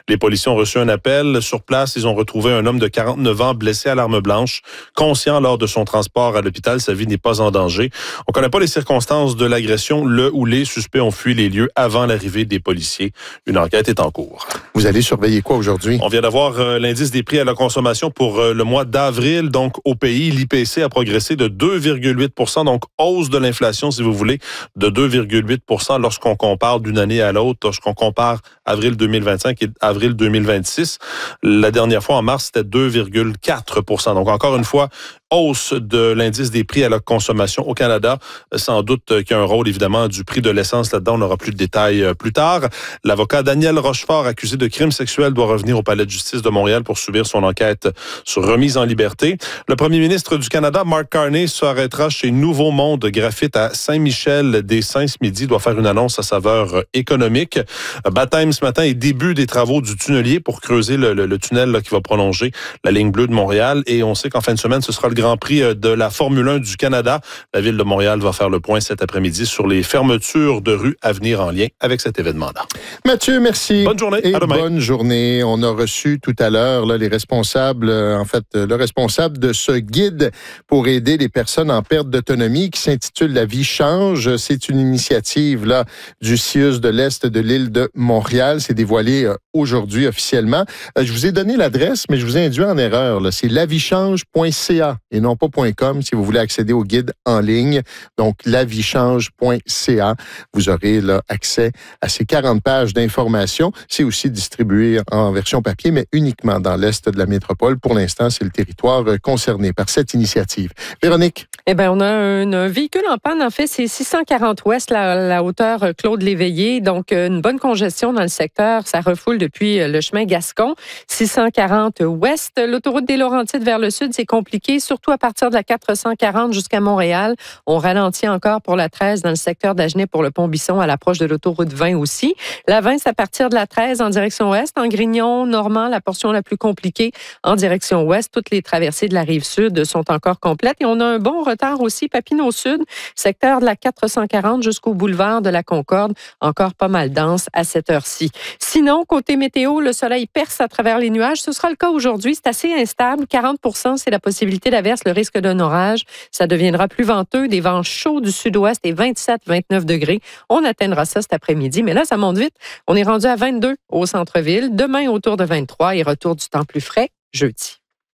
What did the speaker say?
Les policiers ont reçu un appel. Sur place, ils ont retrouvé un homme de 49 ans blessé à l'arme blanche, conscient lors de son transport à l'hôpital. Sa vie n'est pas en danger. On ne connaît pas les circonstances de l'agression. Le ou les suspects ont fui les lieux avant l'arrivée des policiers. Une enquête est en cours. Vous allez surveiller quoi aujourd'hui? On vient d'avoir l'indice des prix à la consommation pour le mois d'avril. Donc, au pays, l'IPC a progressé de 2,8 %. Donc, hausse de l'inflation, si vous voulez, de 2,8 % lorsqu'on compare d'une année à l'autre, lorsqu'on compare avril 2025 et avril 2026. La dernière fois, en mars, c'était 2,4 %. Donc, encore une fois, hausse de l'indice des prix à la consommation au Canada. Sans doute qu'il y a un rôle, évidemment, du prix de l'essence là-dedans. On n'aura plus de détails plus tard. L'avocat Daniel Rochefort, accusé de crimes sexuels, doit revenir au palais de justice de Montréal pour subir son enquête sur remise en liberté. Le premier ministre du Canada, Mark Carney, s'arrêtera chez Nouveau Monde Graphite à Saint-Michel-des-Saints ce midi. Il doit faire une annonce à saveur économique. Baptême ce matin et début des travaux du tunnelier pour creuser le tunnel là, qui va prolonger la ligne bleue de Montréal. Et on sait qu'en fin de semaine, ce sera le Grand Prix de la Formule 1 du Canada. La Ville de Montréal va faire le point cet après-midi sur les fermetures de rues à venir en lien avec cet événement-là. Mathieu, merci. Bonne journée. Et à demain. Bonne journée. On a reçu tout à l'heure là, les responsables, le responsable de ce guide pour aider les personnes en perte d'autonomie qui s'intitule La vie change. C'est une initiative là du CIUS de l'Est de l'île de Montréal. C'est dévoilé aujourd'hui officiellement. Je vous ai donné l'adresse, mais je vous ai induit en erreur. Là. C'est laviechange.ca et non pas .com si vous voulez accéder au guide en ligne. Donc, laviechange.ca. Vous aurez là, accès à ces 40 pages d'informations. C'est aussi distribué en version papier, mais uniquement dans l'Est de la métropole. Pour l'instant, c'est le territoire concerné par cette initiative. Véronique? Eh bien, on a un véhicule en panne. En fait, c'est 640 Ouest, la hauteur Claude Léveillé. Donc, une bonne congestion dans le secteur. Ça refoule depuis le chemin Gascon. 640 Ouest. L'autoroute des Laurentides vers le sud, c'est compliqué, surtout à partir de la 440 jusqu'à Montréal. On ralentit encore pour la 13 dans le secteur d'Agenais pour le Pont-Bisson à l'approche de l'autoroute 20 aussi. La 20, c'est à partir de la 13 en direction ouest. En Grignon, Normand, la portion la plus compliquée en direction ouest. Toutes les traversées de la rive sud sont encore complètes. Et on a un bon retard aussi, Papineau Sud, secteur de la 440 jusqu'au boulevard de la Concorde. Encore pas mal dense à cette heure-ci. Sinon, côté météo, le soleil perce à travers les nuages. Ce sera le cas aujourd'hui. C'est assez instable. 40 %, c'est la possibilité d'averse, le risque d'un orage. Ça deviendra plus venteux. Des vents chauds du sud-ouest et 27-29 degrés. On atteindra ça cet après-midi. Mais là, ça monte vite. On est rendu à 22 au centre-ville. Demain, autour de 23 et retour du temps plus frais jeudi.